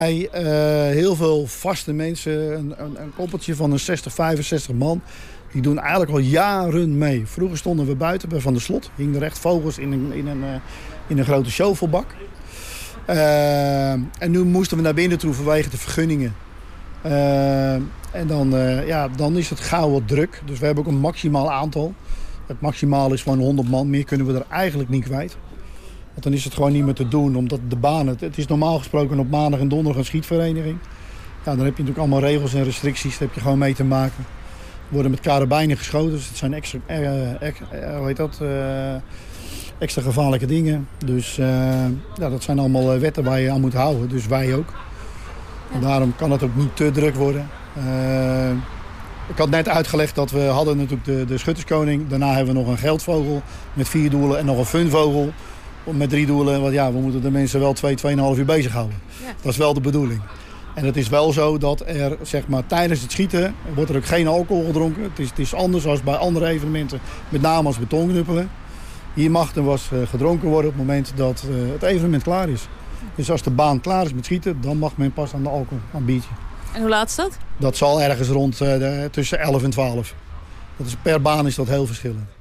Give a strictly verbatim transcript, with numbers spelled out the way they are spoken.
Hey, uh, heel veel vaste mensen, een, een, een koppeltje van een zestig, vijfenzestig man... die doen eigenlijk al jaren mee. Vroeger stonden we buiten bij Van der Slot. Hingen er echt vogels in een, in een, uh, in een grote shovelbak. Uh, en nu moesten we naar binnen toe vanwege de vergunningen. Uh, en dan, uh, ja, dan is het gauw wat druk. Dus we hebben ook een maximaal aantal. Het maximaal is gewoon honderd man. Meer kunnen we er eigenlijk niet kwijt. Want dan is het gewoon niet meer te doen. Omdat de banen... Het is normaal gesproken op maandag en donderdag een schietvereniging. Ja, dan heb je natuurlijk allemaal regels en restricties. Daar heb je gewoon mee te maken. Er worden met karabijnen geschoten. Dus het zijn extra... Uh, ex, uh, hoe heet dat? Uh, extra gevaarlijke dingen. Dus uh, ja, dat zijn allemaal wetten waar je aan moet houden. Dus wij ook. En daarom kan het ook niet te druk worden. Uh, ik had net uitgelegd dat we hadden natuurlijk de, de schutterskoning. Daarna hebben we nog een geldvogel met vier doelen en nog een funvogel met drie doelen. Want ja, we moeten de mensen wel twee, tweeënhalf uur bezighouden. Ja. Dat is wel de bedoeling. En het is wel zo dat er, zeg maar, tijdens het schieten wordt er ook geen alcohol gedronken. Het is, het is anders dan bij andere evenementen, met name als betonknuppelen. Hier mag er was gedronken worden op het moment dat uh, het evenement klaar is. Dus als de baan klaar is met schieten, dan mag men pas aan de alcohol, aan het biertje. En hoe laat is dat? Dat zal ergens rond uh, de, tussen elf en twaalf. Dat is, per baan is dat heel verschillend.